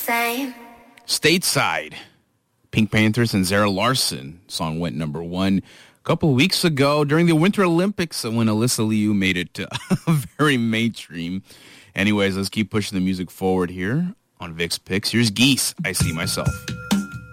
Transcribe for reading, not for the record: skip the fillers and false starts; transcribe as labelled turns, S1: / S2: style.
S1: same.
S2: Stateside. Pink Panthers and Zara Larsson. Song went number 1 a couple of weeks ago during the Winter Olympics when Alyssa Liu made it very mainstream. Anyways, let's keep pushing the music forward here on VIX Picks. Here's Geese, I See Myself.